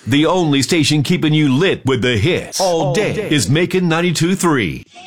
The only station keeping you lit with the hits all day is Macon 92.3.